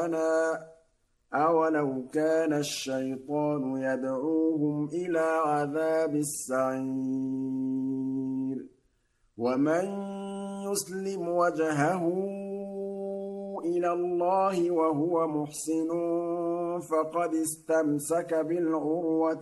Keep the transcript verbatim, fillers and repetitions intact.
ربنا أولو كان الشيطان يدعوهم إلى عذاب السعير ومن يسلم وجهه إلى الله وهو محسن فقد استمسك بالعروة